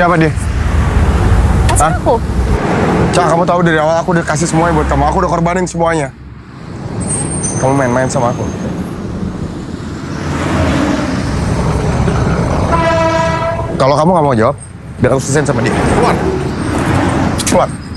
Siapa dia? Pacar aku. Cak, kamu tahu dari awal aku udah kasih semuanya buat kamu. Aku udah korbanin semuanya. Kamu main-main sama aku. Kalau kamu nggak mau jawab, biar aku selesain sama dia. Keluar. Keluar.